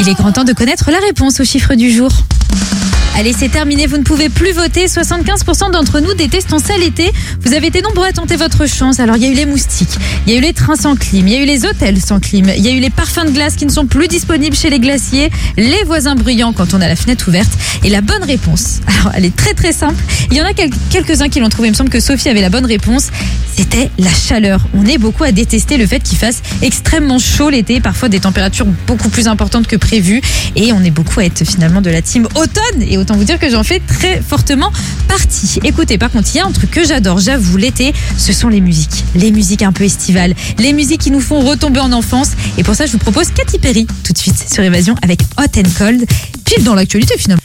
Il est grand temps de connaître la réponse au chiffre du jour. Allez, c'est terminé, vous ne pouvez plus voter. 75% d'entre nous détestent ça l'été. Vous avez été nombreux à tenter votre chance. Alors, il y a eu les moustiques, il y a eu les trains sans clim, il y a eu les hôtels sans clim, il y a eu les parfums de glace qui ne sont plus disponibles chez les glaciers, les voisins bruyants quand on a la fenêtre ouverte. Et la bonne réponse, alors elle est très très simple. Il y en a quelques-uns qui l'ont trouvé. Il me semble que Sophie avait la bonne réponse. C'était la chaleur. On est beaucoup à détester le fait qu'il fasse extrêmement chaud l'été, parfois des températures beaucoup plus importantes que prévu. Et on est beaucoup à être finalement de la team automne. Et autant vous dire que j'en fais très fortement partie. Écoutez, par contre, il y a un truc que j'adore, j'avoue, l'été, ce sont les musiques. Les musiques un peu estivales, les musiques qui nous font retomber en enfance. Et pour ça, je vous propose Katy Perry tout de suite sur Évasion avec Hot and Cold. Pile dans l'actualité finalement.